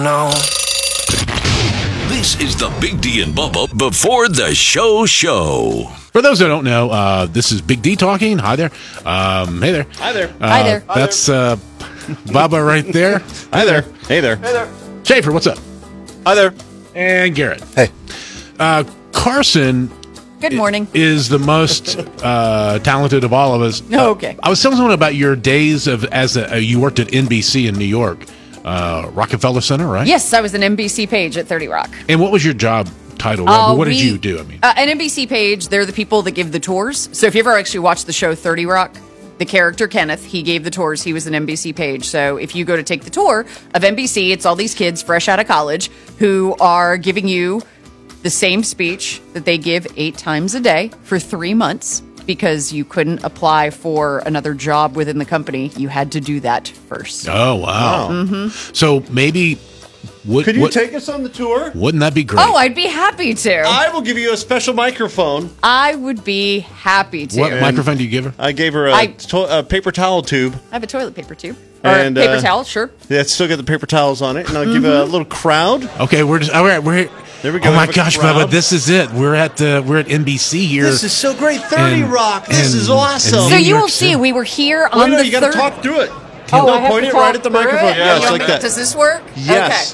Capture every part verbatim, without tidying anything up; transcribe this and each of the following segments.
No. This is the Big D and Bubba before the show show. For those who don't know, uh, this is Big D talking. Hi there. Um, hey there. Hi there. Uh, Hi there. That's uh, Bubba right there. Hi there. Hey there. Hey there. Schaefer, what's up? Hi there. And Garrett. Hey. Uh, Carson Good morning. is the most uh, talented of all of us. Oh, okay. Uh, I was telling someone about your days of as a, uh, you worked at N B C in New York, uh, Rockefeller Center, right? Yes, I was an N B C page at thirty Rock. And what was your job title? Uh, what did we- you do? I mean, Uh, an N B C page, they're the people that give the tours. So if you ever actually watched the show thirty Rock, the character Kenneth, he gave the tours. He was an N B C page. So if you go to take the tour of N B C, it's all these kids fresh out of college who are giving you the same speech that they give eight times a day for three months because you couldn't apply for another job within the company. You had to do that first. oh wow. Mm-hmm. So maybe would Could you what- take us on the tour? wouldn't that be great? Oh, I'd be happy to. I will give you a special microphone. I would be happy to. What microphone do you give her? I gave her a, I- to- a paper towel tube. I have a toilet paper tube. Or And, paper uh, towel, sure. Yeah, it's still got the paper towels on it. And I'll give a little crowd. Okay, we're just all right. We're There we go. Oh my We have a gosh, crowd. Bubba, this is it. We're at the we're at N B C here. This is so great. thirty And- Rock. This and- is awesome. and So New you York will see, City. we were here Wait, on no, the you got to third. talk through it. Oh, no, I have point to it talk right at the through microphone. it? Yes, You want like me- that. Does this work? Yes.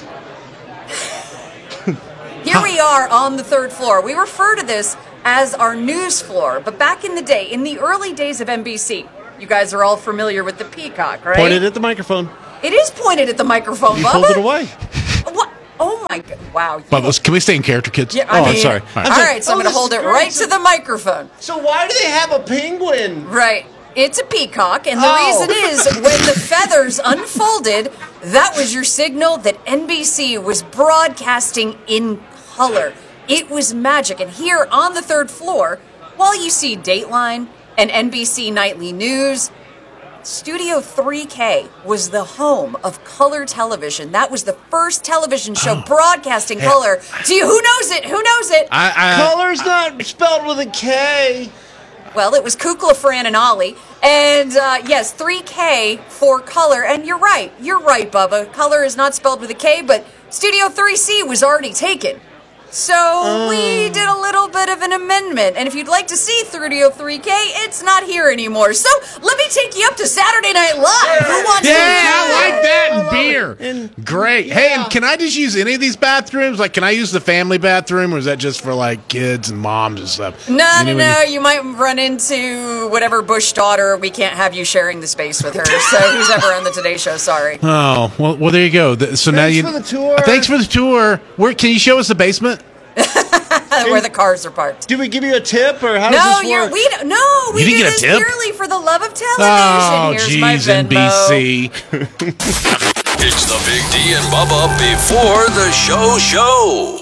Okay. Here we are on the third floor. We refer to this as our news floor, but back in the day, in the early days of N B C, you guys are all familiar with the Peacock, right? Point it at the microphone. It is pointed at the microphone, You Bubba. pulled it away. What? Oh my god! Wow. Bubba, let's- can we stay in character, kids? Yeah, I Oh, I'm mean, sorry. All I'm right, sorry. so I'm Oh, going to this hold is it great. right to the microphone. So why do they have a penguin? Right. It's a peacock, and the Oh. reason is when the feathers unfolded, that was your signal that N B C was broadcasting in color. It was magic. And here on the third floor, while you see Dateline and N B C Nightly News, Studio three K was the home of color television. That was the first television show broadcasting color. Do you, who knows it? Who knows it? I, I, Color's not spelled with a K. Well, it was Kukla, Fran, and Ollie. And uh, yes, three K for color. And you're right. You're right, Bubba. Color is not spelled with a K, but Studio three C was already taken. So we did a little bit of an amendment. And if you'd like to see Studio three K, it's not here anymore. So let me take you up to Saturday Night Live. Who wants yeah, to I like that and beer. And- Great. Hey, and can I just use any of these bathrooms? Like, can I use the family bathroom, or is that just for like kids and moms and stuff? No, no, Anyway, no. You might run into whatever Bush daughter. We can't have you sharing the space with her. So who's ever on the Today Show? Sorry. Oh well, well there you go. The- So now Thanks you. for the tour. Uh, Thanks for the tour. Where can you show us the basement? Where the cars are parked. Do we give you a tip, or how No, does this you're work? we don't, no, we You do didn't get a this tip? purely for the love of television. Oh, Here's my geez, N B Venmo. C. It's the Big D and Bubba before the show show.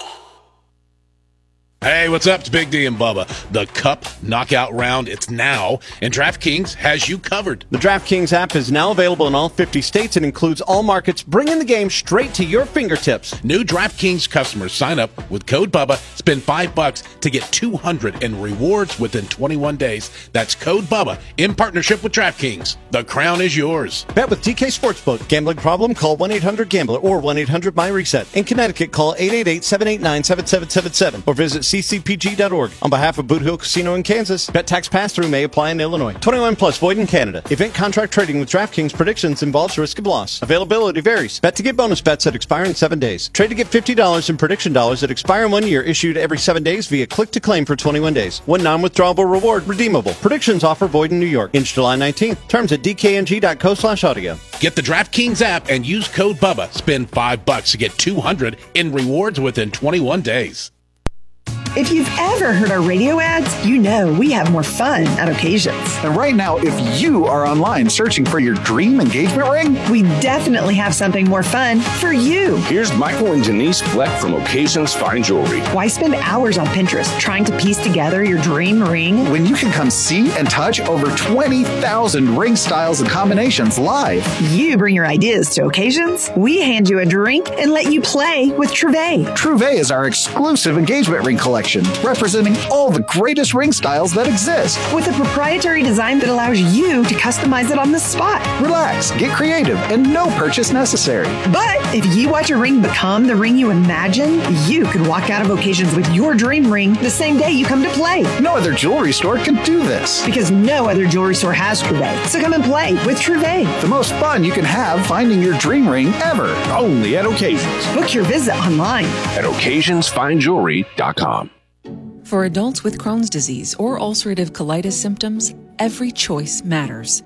Hey, what's up? It's Big D and Bubba. The Cup Knockout Round, it's now, and DraftKings has you covered. The DraftKings app is now available in all fifty states and includes all markets, bringing the game straight to your fingertips. New DraftKings customers sign up with code BUBBA, spend five bucks to get two hundred in rewards within twenty-one days. That's code BUBBA in partnership with DraftKings. The crown is yours. Bet with D K Sportsbook. Gambling problem? Call one eight hundred gambler or one eight hundred my reset. In Connecticut, call eight eight eight, seven eight nine, seven seven seven seven or visit c c p g dot org. On behalf of Boot Hill Casino in Kansas, bet tax pass-through may apply in Illinois. twenty-one plus void in Canada. Event contract trading with DraftKings predictions involves risk of loss. Availability varies. Bet to get bonus bets that expire in seven days. Trade to get fifty dollars in prediction dollars that expire in one year, issued every seven days via click to claim for twenty-one days. One non-withdrawable reward redeemable. Predictions offer void in New York. Ends July nineteenth. Terms at d k n g dot co slash audio. Get the DraftKings app and use code BUBBA. Spend five bucks to get two hundred in rewards within twenty-one days. If you've ever heard our radio ads, you know we have more fun at occasions. And right now, if you are online searching for your dream engagement ring, We definitely have something more fun for you. Here's Michael and Denise Fleck from Occasions Fine Jewelry. Why spend hours on Pinterest trying to piece together your dream ring? when you can come see and touch over twenty thousand ring styles and combinations live. You bring your ideas to occasions, we hand you a drink and let you play with Truvay. Truvay is our exclusive engagement ring collection collection, representing all the greatest ring styles that exist. With a proprietary design that allows you to customize it on the spot. Relax, get creative, and no purchase necessary. But if you watch a ring become the ring you imagine, you could walk out of occasions with your dream ring the same day you come to play. No other jewelry store can do this. Because no other jewelry store has Trouvé. So come and play with Trouvé. The most fun you can have finding your dream ring ever. Only at Occasions. Book your visit online At occasions fine jewelry dot com. For adults with Crohn's disease or ulcerative colitis symptoms, every choice matters.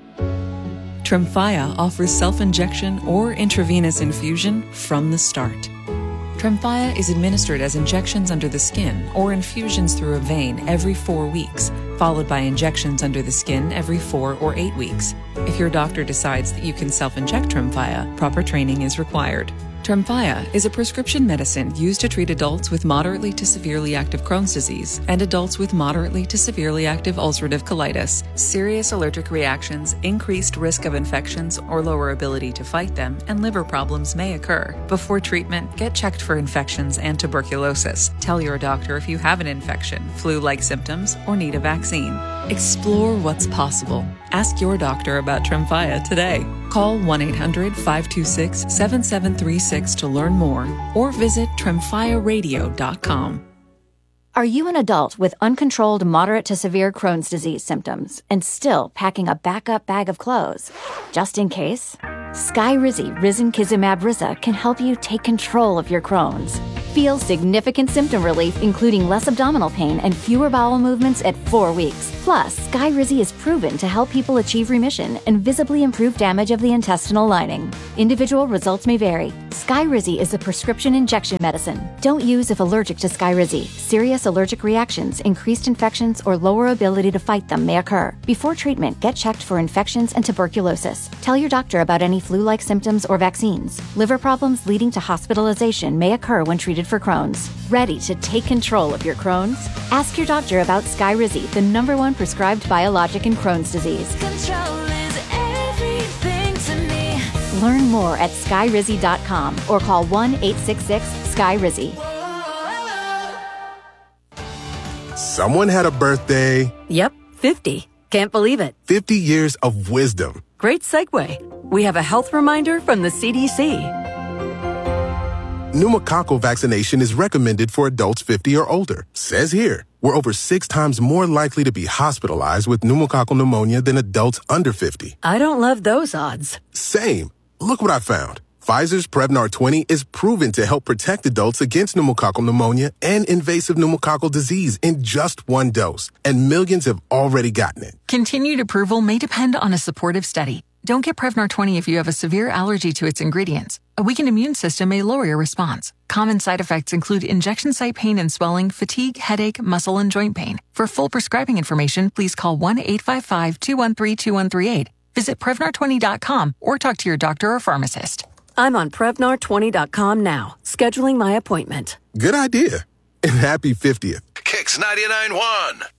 Tremfya offers self-injection or intravenous infusion from the start. Tremfya is administered as injections under the skin or infusions through a vein every four weeks, followed by injections under the skin every four or eight weeks. If your doctor decides that you can self-inject Tremfya, proper training is required. Tremfya is a prescription medicine used to treat adults with moderately to severely active Crohn's disease and adults with moderately to severely active ulcerative colitis. Serious allergic reactions, increased risk of infections or lower ability to fight them, and liver problems may occur. Before treatment, get checked for infections and tuberculosis. Tell your doctor if you have an infection, flu-like symptoms, or need a vaccine. Explore what's possible. Ask your doctor about Tremfya today. Call one eight hundred five two six seven seven three six to learn more or visit tremfya radio dot com. Are you an adult with uncontrolled moderate to severe Crohn's disease symptoms and still packing a backup bag of clothes? Just in case? Skyrizi Risankizumab Riza can help you take control of your Crohn's. Feel significant symptom relief, including less abdominal pain and fewer bowel movements at four weeks. Plus, Skyrizi is proven to help people achieve remission and visibly improve damage of the intestinal lining. Individual results may vary. Skyrizi is a prescription injection medicine. Don't use if allergic to Skyrizi. Serious allergic reactions, increased infections, or lower ability to fight them may occur. Before treatment, get checked for infections and tuberculosis. Tell your doctor about any flu-like symptoms or vaccines. Liver problems leading to hospitalization may occur when treated for Crohn's. Ready to take control of your Crohn's? Ask your doctor about Skyrizi, the number one prescribed biologic in Crohn's disease. Control is everything to me. Learn more at skyrizi dot com or call one eight six six SKYRIZI. Someone had a birthday. Yep, fifty. Can't believe it. fifty years of wisdom. Great segue. We have a health reminder from the C D C. Pneumococcal vaccination is recommended for adults fifty or older. Says here, we're over six times more likely to be hospitalized with pneumococcal pneumonia than adults under fifty. I don't love those odds. Same. Look what I found. Pfizer's Prevnar twenty is proven to help protect adults against pneumococcal pneumonia and invasive pneumococcal disease in just one dose, and millions have already gotten it. Continued approval may depend on a supportive study. Don't get Prevnar twenty if you have a severe allergy to its ingredients. A weakened immune system may lower your response. Common side effects include injection site pain and swelling, fatigue, headache, muscle, and joint pain. For full prescribing information, please call one eight five five, two one three, two one three eight. Visit Prevnar twenty dot com or talk to your doctor or pharmacist. I'm on Prevnar twenty dot com now, scheduling my appointment. Good idea. And happy fiftieth. Kicks ninety-nine point one.